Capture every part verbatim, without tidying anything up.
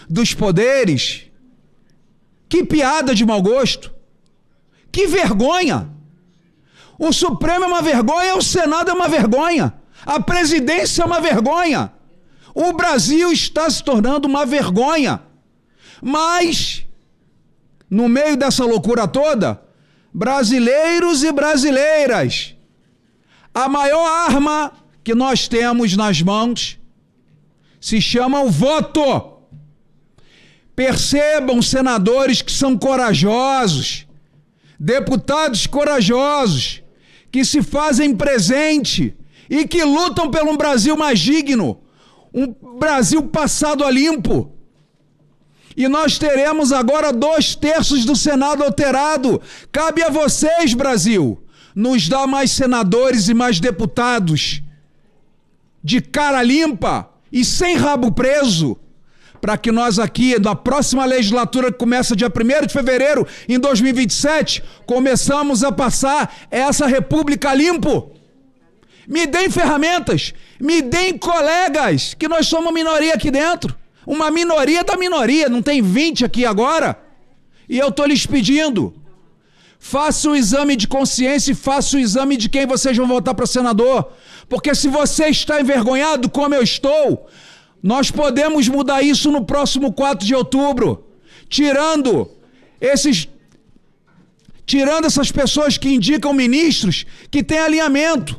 dos poderes. Que piada de mau gosto. Que vergonha. O Supremo é uma vergonha, o Senado é uma vergonha. A presidência é uma vergonha. O Brasil está se tornando uma vergonha. Mas, no meio dessa loucura toda, brasileiros e brasileiras, a maior arma que nós temos nas mãos se chama o voto. Percebam, senadores que são corajosos, deputados corajosos, que se fazem presente e que lutam por um Brasil mais digno, um Brasil passado a limpo. E nós teremos agora dois terços do Senado alterado. Cabe a vocês, Brasil, nos dar mais senadores e mais deputados de cara limpa e sem rabo preso, para que nós aqui, na próxima legislatura, que começa dia primeiro de fevereiro, em dois mil e vinte e sete, começamos a passar essa república limpo. Me deem ferramentas, me deem colegas, que nós somos uma minoria aqui dentro. Uma minoria da minoria, não tem vinte aqui agora. E eu estou lhes pedindo, faça o exame de consciência e faça o exame de quem vocês vão votar para senador. Porque se você está envergonhado, como eu estou, nós podemos mudar isso no próximo quatro de outubro. Tirando esses... Tirando essas pessoas que indicam ministros que têm alinhamento.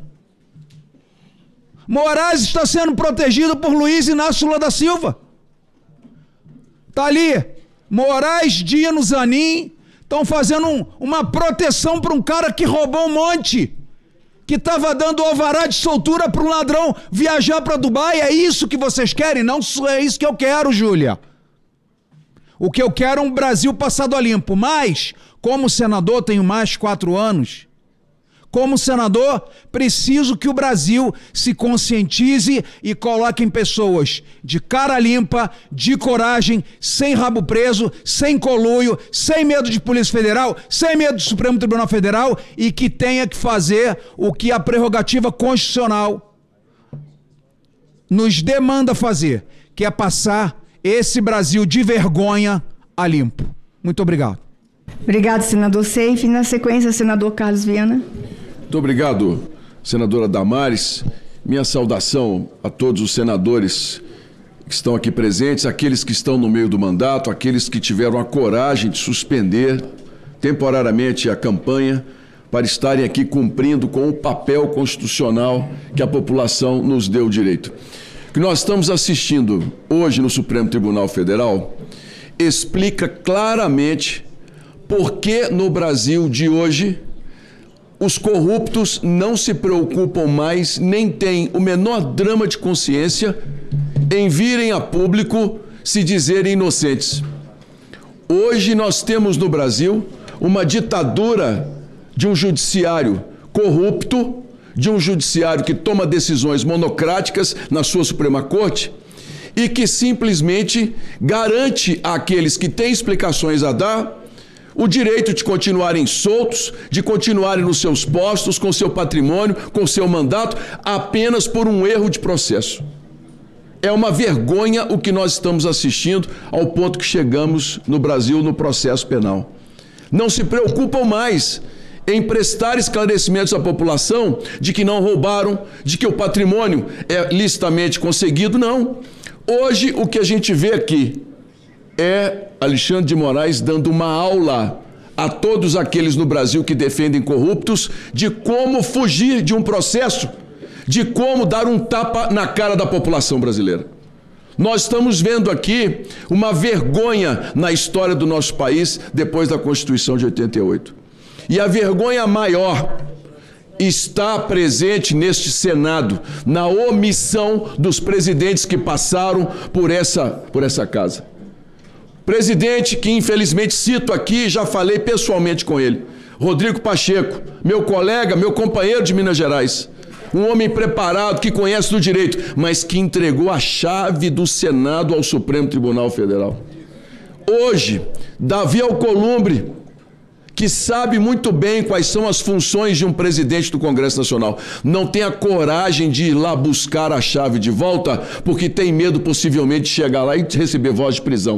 Moraes está sendo protegido por Luiz Inácio Lula da Silva. Está ali, Moraes, Dino, Zanin, estão fazendo um, uma proteção para um cara que roubou um monte, que estava dando alvará de soltura para um ladrão viajar para Dubai. É isso que vocês querem? Não é isso que eu quero, Júlia. O que eu quero é um Brasil passado a limpo. Mas, como senador, tenho mais quatro anos. Como senador, preciso que o Brasil se conscientize e coloque em pessoas de cara limpa, de coragem, sem rabo preso, sem conluio, sem medo de Polícia Federal, sem medo do Supremo Tribunal Federal, e que tenha que fazer o que a prerrogativa constitucional nos demanda fazer, que é passar esse Brasil de vergonha a limpo. Muito obrigado. Obrigado, senador Seif. Na sequência, senador Carlos Viana. Muito obrigado, senadora Damares. Minha saudação a todos os senadores que estão aqui presentes, aqueles que estão no meio do mandato, aqueles que tiveram a coragem de suspender temporariamente a campanha para estarem aqui cumprindo com o papel constitucional que a população nos deu o direito. O que nós estamos assistindo hoje no Supremo Tribunal Federal explica claramente por que no Brasil de hoje os corruptos não se preocupam mais, nem têm o menor drama de consciência em virem a público se dizerem inocentes. Hoje nós temos no Brasil uma ditadura de um judiciário corrupto, de um judiciário que toma decisões monocráticas na sua Suprema Corte e que simplesmente garante àqueles que têm explicações a dar o direito de continuarem soltos, de continuarem nos seus postos, com seu patrimônio, com seu mandato, apenas por um erro de processo. É uma vergonha o que nós estamos assistindo ao ponto que chegamos no Brasil no processo penal. Não se preocupam mais em prestar esclarecimentos à população de que não roubaram, de que o patrimônio é licitamente conseguido, não. Hoje o que a gente vê aqui é Alexandre de Moraes dando uma aula a todos aqueles no Brasil que defendem corruptos de como fugir de um processo, de como dar um tapa na cara da população brasileira. Nós estamos vendo aqui uma vergonha na história do nosso país depois da Constituição de oitenta e oito. E a vergonha maior está presente neste Senado, na omissão dos presidentes que passaram por essa, por essa casa. Presidente que infelizmente cito aqui, já falei pessoalmente com ele, Rodrigo Pacheco, meu colega, meu companheiro de Minas Gerais, um homem preparado, que conhece do direito, mas que entregou a chave do Senado ao Supremo Tribunal Federal. Hoje, Davi Alcolumbre, que sabe muito bem quais são as funções de um presidente do Congresso Nacional, não tem a coragem de ir lá buscar a chave de volta, porque tem medo possivelmente de chegar lá e receber voz de prisão.